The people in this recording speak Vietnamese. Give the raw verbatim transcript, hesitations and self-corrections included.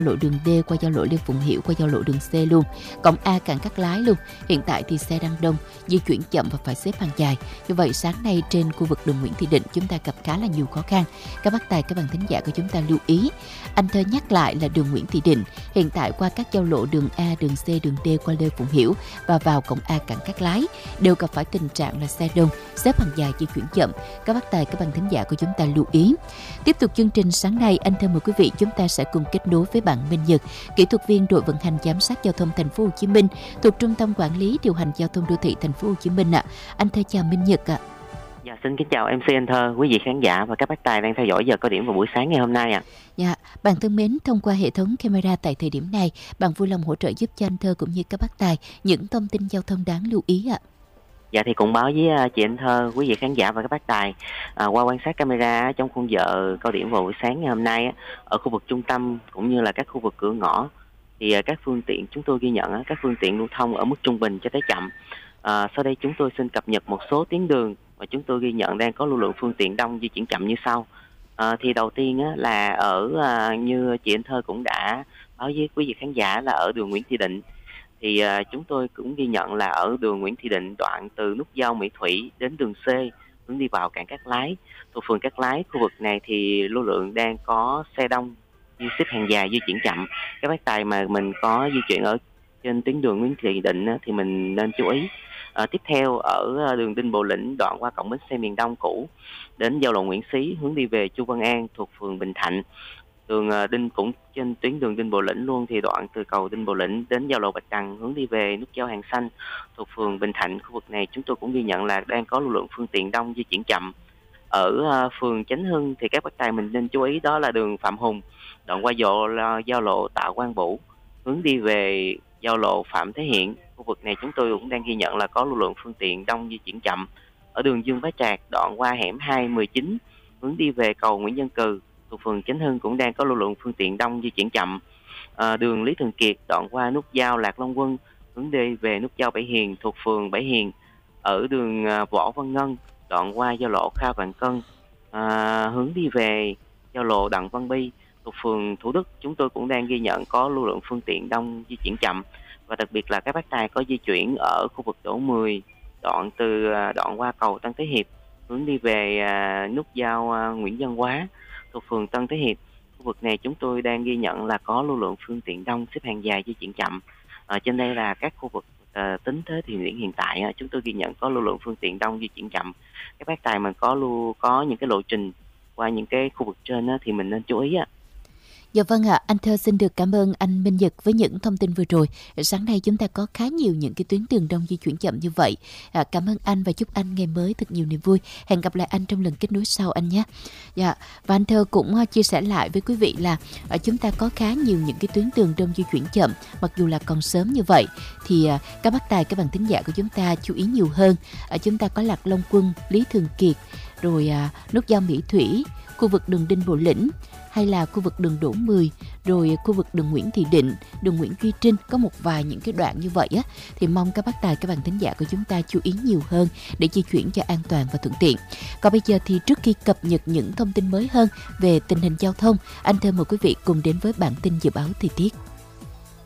lộ đường D qua giao lộ Lê Phụng Hiểu qua giao lộ đường C luôn. Cổng A cản Cát Lái luôn. Hiện tại thì xe đang đông, di chuyển chậm và phải xếp hàng dài. Như vậy sáng nay trên khu vực đường Nguyễn Thị Định chúng ta gặp khá là nhiều khó khăn. Các bác tài, các bạn thính giả của chúng ta lưu ý. Anh Thơ nhắc lại là đường Nguyễn Thị Định hiện tại qua các giao lộ đường A, đường C, đường D qua Lê Phụng Hiểu và vào cổng A cản Cát Lái đều gặp phải tình trạng là xe đông, xếp hàng dài, di chuyển chậm. Các bác tài, các bạn thính giả của chúng ta lưu ý. Tiếp tục chương trình sáng nay, anh Thơ mời quý vị chúng ta sẽ cùng kết nối với bạn Minh Nhật, kỹ thuật viên đội vận hành giám sát giao thông thành phố Hồ Chí Minh thuộc Trung tâm Quản lý điều hành giao thông đô thị thành phố Hồ Chí Minh ạ. À. Anh Thơ chào Minh Nhật ạ. À. Dạ, xin kính chào em xê Anh Thơ, quý vị khán giả và các bác tài đang theo dõi giờ cao điểm vào buổi sáng ngày hôm nay ạ. À. Dạ, bạn thân mến, thông qua hệ thống camera tại thời điểm này, bạn vui lòng hỗ trợ giúp cho anh Thơ cũng như các bác tài những thông tin giao thông đáng lưu ý ạ. À. Dạ thì cũng báo với chị Anh Thơ, quý vị khán giả và các bác tài à, qua quan sát camera trong khung giờ cao điểm vào buổi sáng ngày hôm nay ở khu vực trung tâm cũng như là các khu vực cửa ngõ thì à, các phương tiện chúng tôi ghi nhận các phương tiện lưu thông ở mức trung bình cho tới chậm. À, sau đây chúng tôi xin cập nhật một số tuyến đường mà chúng tôi ghi nhận đang có lưu lượng phương tiện đông di chuyển chậm như sau. À, thì đầu tiên á, là ở à, như chị Anh Thơ cũng đã báo với quý vị khán giả là ở đường Nguyễn Thị Định. Thì uh, chúng tôi cũng ghi nhận là ở đường Nguyễn Thị Định đoạn từ nút giao Mỹ Thủy đến đường C hướng đi vào cảng Cát Lái thuộc phường Cát Lái, khu vực này thì lưu lượng đang có xe đông di xếp hàng dài di chuyển chậm. Các bác tài mà mình có di chuyển ở trên tuyến đường Nguyễn Thị Định á, thì mình nên chú ý. À, tiếp theo ở đường Đinh Bộ Lĩnh đoạn qua cổng bến xe miền Đông cũ đến giao lộ Nguyễn Xí hướng đi về Chu Văn An thuộc phường Bình Thạnh. Đường Đinh cũng trên tuyến đường Đinh Bộ Lĩnh luôn thì đoạn từ cầu Đinh Bộ Lĩnh đến giao lộ Bạch Đằng hướng đi về nút giao Hàng Xanh thuộc phường Bình Thạnh, khu vực này chúng tôi cũng ghi nhận là đang có lưu lượng phương tiện đông di chuyển chậm. Ở uh, phường Chánh Hưng thì các bác tài mình nên chú ý đó là đường Phạm Hùng đoạn qua giao, giao lộ Tạ Quang Bửu hướng đi về giao lộ Phạm Thế Hiện, khu vực này chúng tôi cũng đang ghi nhận là có lưu lượng phương tiện đông di chuyển chậm. Ở đường Dương Bá Trạc đoạn qua hẻm hai một chín hướng đi về cầu Nguyễn Văn Cừ thuộc phường Chánh Hưng cũng đang có lưu lượng phương tiện đông di chuyển chậm. À, đường Lý Thường Kiệt đoạn qua nút giao Lạc Long Quân hướng đi về nút giao Bảy Hiền thuộc phường Bảy Hiền. Ở đường à, Võ Văn Ngân đoạn qua giao lộ Kha Vạn Cân à, hướng đi về giao lộ Đặng Văn Bi thuộc phường Thủ Đức, chúng tôi cũng đang ghi nhận có lưu lượng phương tiện đông di chuyển chậm. Và đặc biệt là các bác tài có di chuyển ở khu vực Đỗ mười đoạn từ à, đoạn qua cầu Tân Thế Hiệp hướng đi về à, nút giao à, Nguyễn Văn Quá thuộc phường Tân Thế Hiệp, khu vực này chúng tôi đang ghi nhận là có lưu lượng phương tiện đông xếp hàng dài di chuyển chậm. Ở trên đây là các khu vực uh, tính tới thời điểm hiện tại uh, chúng tôi ghi nhận có lưu lượng phương tiện đông di chuyển chậm. Các bác tài mình có lưu có những cái lộ trình qua những cái khu vực trên uh, thì mình nên chú ý. Uh. Dạ vâng ạ, à, anh Thơ xin được cảm ơn anh Minh Nhật với những thông tin vừa rồi. Sáng nay chúng ta có khá nhiều những cái tuyến đường đông di chuyển chậm như vậy. À, cảm ơn anh và chúc anh ngày mới thật nhiều niềm vui. Hẹn gặp lại anh trong lần kết nối sau anh nhé. Dạ, và anh Thơ cũng chia sẻ lại với quý vị là à, chúng ta có khá nhiều những cái tuyến đường đông di chuyển chậm, mặc dù là còn sớm như vậy. Thì à, các bác tài, các bạn thính giả của chúng ta chú ý nhiều hơn. À, chúng ta có Lạc Long Quân, Lý Thường Kiệt, rồi à, nút giao Mỹ Thủy, khu vực đường Đinh Bộ Lĩnh, hay là khu vực đường Đỗ mười, rồi khu vực đường Nguyễn Thị Định, đường Nguyễn Duy Trinh, có một vài những cái đoạn như vậy á, thì mong các bác tài, các bạn thính giả của chúng ta chú ý nhiều hơn để di chuyển cho an toàn và thuận tiện. Còn bây giờ thì trước khi cập nhật những thông tin mới hơn về tình hình giao thông, anh Thơ mời quý vị cùng đến với bản tin dự báo thời tiết.